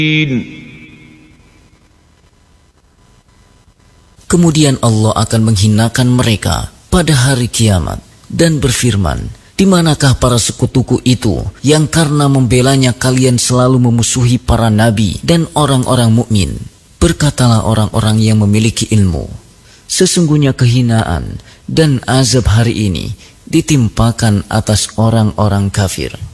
Kemudian Allah akan menghinakan mereka pada hari kiamat dan berfirman, di manakah para sekutuku itu yang karena membelanya kalian selalu memusuhi para nabi dan orang-orang mukmin? Berkatalah orang-orang yang memiliki ilmu, sesungguhnya kehinaan dan azab hari ini ditimpakan atas orang-orang kafir.